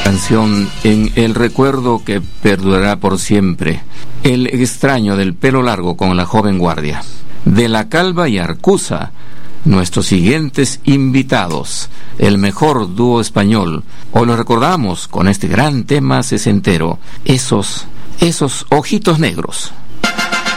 Canción en el recuerdo que perdurará por siempre. El extraño del pelo largo con la joven guardia. De La Calva y Arcusa, nuestros siguientes invitados, el mejor dúo español. Hoy lo recordamos con este gran tema sesentero, esos ojitos negros.